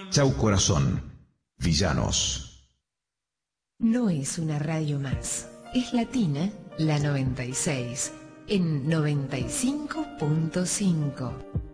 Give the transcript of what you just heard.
Chau Corazón, Villanos. No es una radio más, es Latina, la 96, en 95.5.